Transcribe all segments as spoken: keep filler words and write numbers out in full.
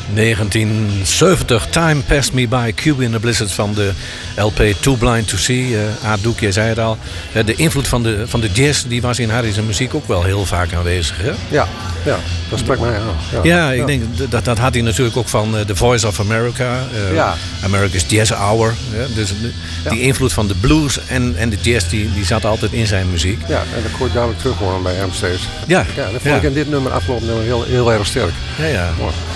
negentien zeventig, Time Passed Me By, Cuba in the Blizzard van de L P Too Blind to See. Uh, Aad Doek, jij zei het al. Uh, de invloed van de, van de jazz die was in Harry's muziek ook wel heel vaak aanwezig. Hè? Ja, ja, dat spreekt mij aan. Ja, ja ik ja. denk dat, dat had hij natuurlijk ook van uh, The Voice of America. Uh, ja. America's Jazz Hour. Ja? Dus de, ja. die invloed van de blues en, en de jazz die, die zat altijd in zijn muziek. Ja, en dat kon je duidelijk terug horen bij hem steeds. Ja. Ja, dat vond ja. ik in dit nummer afgelopen nummer heel, heel erg sterk. Ja, ja.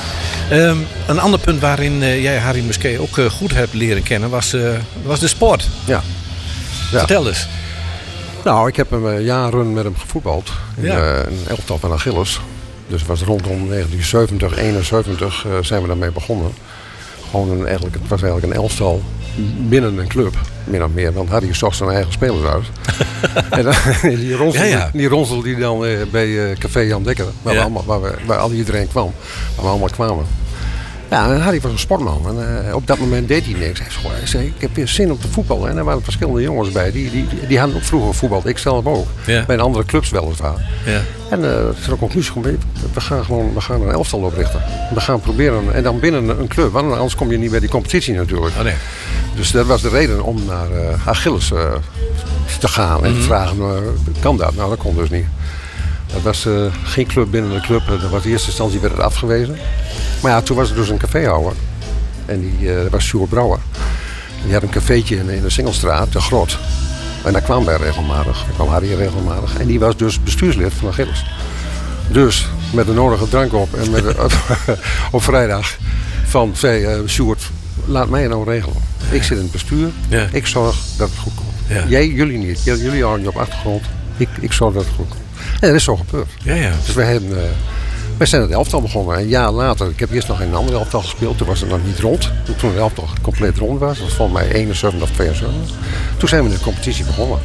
Um, een ander punt waarin uh, jij Harry Musquet ook uh, goed hebt leren kennen was, uh, was de sport. Ja. ja. Vertel eens. Nou, ik heb een uh, jaren met hem gevoetbald. In ja. uh, een elftal van Achilles. Dus het was rondom negentien zeventig, eenenzeventig uh, zijn we daarmee begonnen. Gewoon een, eigenlijk, het was eigenlijk een elftal binnen een club. Min of meer, want Harry zocht zijn eigen spelers uit. en dan, die ronselde ja, ja. die, ronselde die dan uh, bij uh, Café Jan Dekker. Waar, ja. we allemaal, waar, we, waar al iedereen kwam. Waar we allemaal kwamen. Ja, en Harry was een sportman. En uh, op dat moment deed hij niks. Hij zei, hij zei, ik heb weer zin om te voetballen. En er waren verschillende jongens bij. Die, die, die hadden ook vroeger voetbald. Ik zelf ook. Ja. Bij een andere clubs weliswaar. Ja. En uh, het is er ook conclusie gekomen. We gaan gewoon we gaan een elftal oprichten. We gaan proberen. En dan binnen een club. Want anders kom je niet bij die competitie natuurlijk. Oh, nee. Dus dat was de reden om naar uh, Achilles uh, te gaan. En mm-hmm. te vragen, uh, kan dat? Nou, dat kon dus niet. Dat was uh, geen club binnen de club. Dat was in eerste instantie werd het afgewezen. Maar ja, toen was er dus een caféhouder. En die, uh, dat was Sjoerd Brouwer. Die had een cafeetje in, in de Singelstraat, de Grot. En daar kwam wij regelmatig. Daar kwam Harry regelmatig. En die was dus bestuurslid van Achilles. Dus met de nodige drank op en met de, op vrijdag van uh, Sjoerd, laat mij nou regelen. Ik zit in het bestuur. Ja. Ik zorg dat het goed komt. Ja. Jij, jullie niet. Jullie houden je op achtergrond. Ik, ik zorg dat het goed komt. En dat is zo gebeurd. Ja, ja. Dus wij hebben... Uh, Wij zijn het elftal begonnen. Een jaar later, ik heb eerst nog in een ander elftal gespeeld. Toen was het nog niet rond. Toen het elftal compleet rond was. Dat was volgens mij eenenzeventig of tweeënzeventig. Toen zijn we in de competitie begonnen.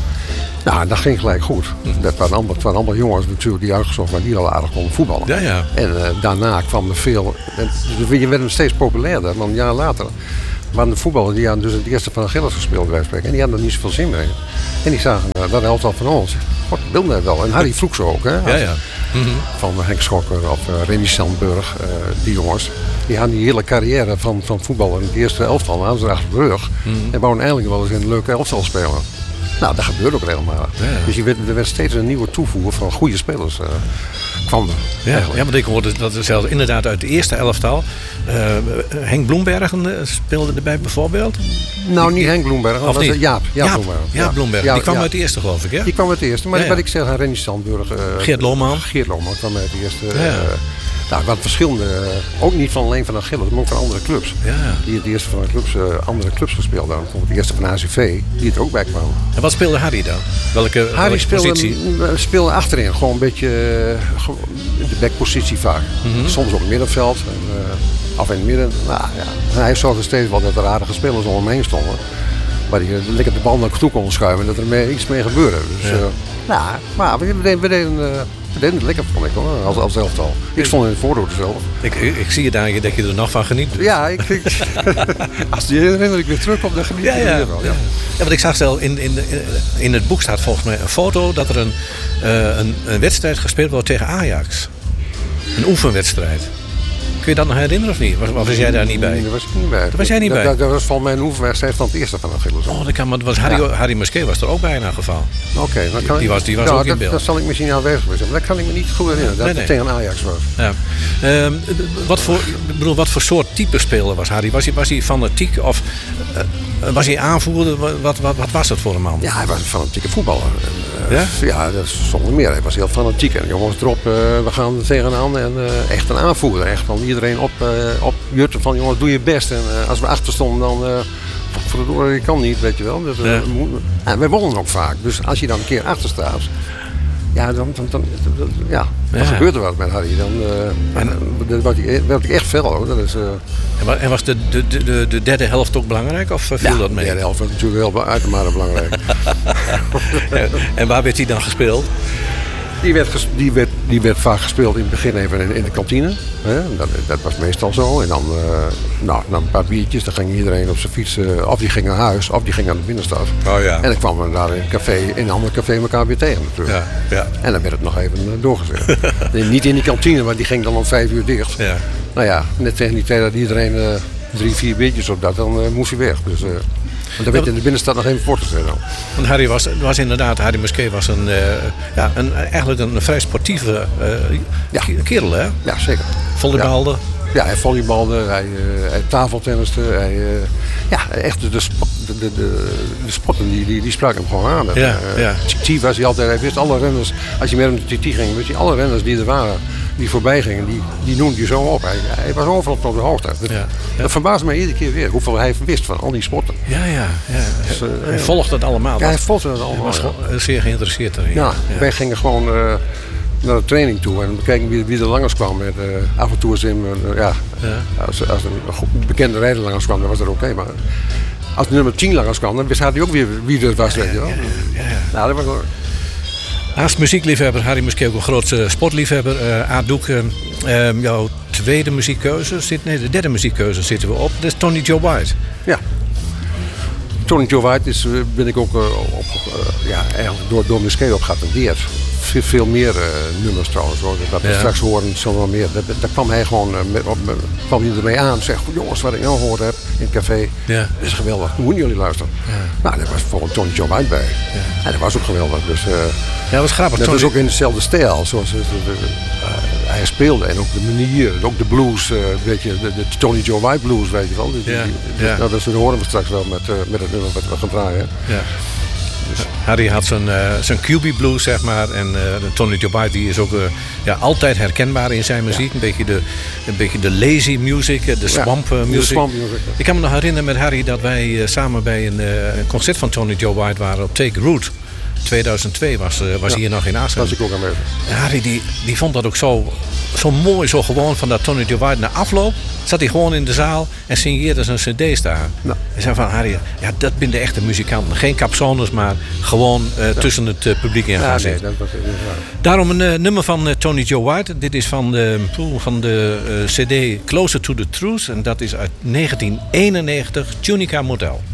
Nou, dat ging gelijk goed. Dat waren allemaal, het waren allemaal jongens natuurlijk die uitgezocht waren die al aardig konden voetballen. Ja, ja. En uh, daarna kwam er veel... En, dus je werd steeds populairder. Want een jaar later waren de voetballers die hadden dus het eerste van Achilles gespeeld bij spreken. En die hadden er niet zoveel zin mee. En die zagen uh, dat elftal van ons. God, wil mij wel. En Harry vroeg ze ook. Hè, ja, ja. Mm-hmm. Van Henk Schokker of uh, Remy Sandburg, uh, die jongens. Die hadden die hele carrière van, van voetballen in het eerste elftal. Dan hadden ze achter de rug. Mm-hmm. En wouden eigenlijk wel eens in een leuke elftal spelen. Nou, dat gebeurde ook regelmatig. Ja, ja. Dus je werd, er werd steeds een nieuwe toevoer van goede spelers. Uh, kwam er. Ja, ja, want ik hoorde dat er zelfs inderdaad uit de eerste elftal. Uh, Henk Bloembergen uh, speelde erbij bijvoorbeeld. Nou, niet Henk Bloembergen. Of niet? Jaap, Jaap, Jaap Bloembergen. Ja, Bloembergen. Ja, die kwam ja. uit de eerste, geloof ik, hè? Die kwam uit de eerste. Maar ja, ja. wat ik zeg aan Rennie Sandburg. Uh, Geert Lohman. Geert Lohman kwam uit de eerste. Ja. Uh, nou, wat verschillende. Uh, ook niet van alleen van Achilles, maar ook van andere clubs. Ja. Die het eerste van de clubs, uh, andere clubs gespeeld hadden. Bijvoorbeeld de eerste van A C V, die het ook bij kwam. En wat speelde Harry dan? Welke, Harry welke speelde, positie? speelde achterin. Gewoon een beetje uh, de backpositie vaak. Mm-hmm. Soms op het middenveld. En, uh, af in het midden. Nou, ja. Hij zorgde steeds wel dat er aardige spelers om hem heen stonden. Maar die lekker de bal naar toe konden schuiven. En dat er mee, iets mee gebeurde. Dus, ja. Uh, nou, maar we deden, we deden, uh, we deden het lekker, vond ik hoor, als, als elftal. Ik stond in het voordoor zelf. Ik, ik, ik zie het aan je dat je er nog van geniet. Ja, ik, ik, als die herinner ik weer terugkom, dan geniet ik ja, ja. er wel. Ja. Ja. Ja, want ik zag zelf in, in, in het boek staat volgens mij een foto dat er een, uh, een, een wedstrijd gespeeld wordt tegen Ajax. Een oefenwedstrijd. Kun je dat nog herinneren of niet? Was, was jij daar niet bij? Nee, daar was ik niet bij. Daar was jij niet dat, bij? Dat, dat was volgens mij een oefenwedstrijd van het eerste van Achilles. Oh, dat kan, maar was Harry, ja. Harry Musquet was er ook bij in elk geval. Oké, okay, die, die, die was, die was nou, ook dat, in beeld. Dat zal ik misschien aanwezig zijn, maar dat kan ik me niet goed herinneren. Dat nee, nee. het tegen Ajax was. Ja. Um, wat, voor, ik bedoel, wat voor soort type speler was Harry? Was hij, was hij fanatiek of uh, was hij aanvoerder? Wat, wat, wat, wat was dat voor een man? Ja, hij was een fanatieke voetballer. Uh, ja? Ja, dat is zonder meer. Hij was heel fanatiek. En jongens erop, uh, we gaan er tegenaan. En uh, echt een aanvoerder. Echt van iedereen op, uh, op jutten van jongens, doe je best. En uh, als we achter stonden, dan... Uh, voor de door, ik kan niet, weet je wel. Dat, uh, ja. En wij wonnen ook vaak. Dus als je dan een keer achter staat... Ja, dan, dan, dan, dan, ja, dan ja. gebeurt er wat met Harry. Dan uh, en, dan werd hij, werd hij echt fel hoor. Dat is, uh... En was de, de, de, de derde helft ook belangrijk of viel ja, dat mee? De derde helft was natuurlijk wel uitermate belangrijk. Ja, en waar werd hij dan gespeeld? Die werd, ges, die, werd, die werd vaak gespeeld in het begin even in, in de kantine. Hè? Dat, dat was meestal zo. En dan, uh, nou, na een paar biertjes, dan ging iedereen op zijn fiets. Uh, of die ging naar huis, of die ging naar de binnenstad. Oh, ja. En dan kwamen we daar in een café, in een ander café elkaar weer tegen natuurlijk. Ja, ja. En dan werd het nog even uh, doorgezet. Niet in die kantine, want die ging dan om vijf uur dicht. Ja. Nou ja, net tegen die tijd dat iedereen uh, drie, vier biertjes op dat, dan uh, moest hij weg. Dus, uh, want dan werd in de binnenstad nog even voortgezet. Want Harry was, was inderdaad, Harry Musquet was een, uh, ja, een, eigenlijk een vrij sportieve uh, ja. kerel, hè? Ja, zeker. Volleybalde. Ja. Ja, hij volleybalde, hij, uh, hij tafeltenniste, hij, uh, ja, echt de, de, de, de, de sporten die, die, die spraken hem gewoon aan. Ja, uh, ja. T T was hij altijd, hij wist alle renners, als je met hem de T T ging, wist je alle renners die er waren, die voorbij gingen, die, die noemde je zo op. Hij, hij was overal op de hoogte. Dat, ja, ja. dat verbaasde mij iedere keer weer, hoeveel hij wist van al die sporten. Ja, ja, ja. Dus, uh, hij ja. volgde het allemaal. Ja, hij volgde het allemaal. Hij was ja. zeer geïnteresseerd erin. Ja, ja. wij gingen gewoon uh, naar de training toe en bekeken wie, wie er langs kwam. Met, uh, af en toe eens in, uh, ja, ja. Als, als een goed bekende rijder langs kwam, dan was dat oké. Okay, maar als de nummer tien langs kwam, dan wist hij ook weer wie er was. Ja, weet je wel. Ja, ja, ja. Nou, dat was wel... Naast muziekliefhebber, Harry Musquet ook een grote sportliefhebber. Uh, Aad Doek, uh, uh, jouw tweede muziekkeuze, zit, nee, de derde muziekkeuze zitten we op. Dat is Tony Joe White. Ja. Tony Joe White is, ben ik ook uh, op, uh, ja, eigenlijk door, door Musquet op geattendeerd. Veel, veel meer uh, nummers trouwens, hoor. Dat we ja. straks horen, zullen we meer. Daar, daar kwam hij gewoon uh, met, op, uh, kwam hij ermee aan. Zegt, jongens, wat ik nou gehoord heb in het café, ja. dat is geweldig. Hoe moeten jullie luisteren? Ja. Nou, daar was bijvoorbeeld Tony Joe White bij. Ja. En dat was ook geweldig. Dus, uh, ja, dat was grappig. Dat Tony... was ook in dezelfde stijl, zoals uh, uh, hij speelde. En ook de manier, ook de blues, uh, weet je, de, de Tony Joe White blues, weet je wel. Die, ja. die, die, ja. Nou, dat horen we straks wel met, uh, met het nummer wat we gaan draaien. Ja. Dus. Harry had zijn, uh, zijn Q B blues, zeg maar. En uh, Tony Joe White die is ook uh, ja, altijd herkenbaar in zijn muziek. Ja. Een, beetje de, een beetje de lazy music, de swamp uh, music. De swamp music ja. Ik kan me nog herinneren met Harry dat wij uh, samen bij een, uh, een concert van Tony Joe White waren op Take Root. tweeduizend twee was, uh, was ja. hier nog in Assen. Dat was ik ook aanwezig. Harry die, die vond dat ook zo, zo mooi, zo gewoon van dat Tony Joe White. Na afloop zat hij gewoon in de zaal en signeerde zijn cd's daar. Nou. Hij zei van Harry, ja, dat zijn de echte muzikanten. Geen capsones, maar gewoon uh, ja. tussen het uh, publiek in gaan ja, zitten. Nee, dat was, ja. Daarom een uh, nummer van uh, Tony Joe White. Dit is van de, van de uh, cd Closer to the Truth. En dat is uit negentien eenennegentig, Tunica Motel.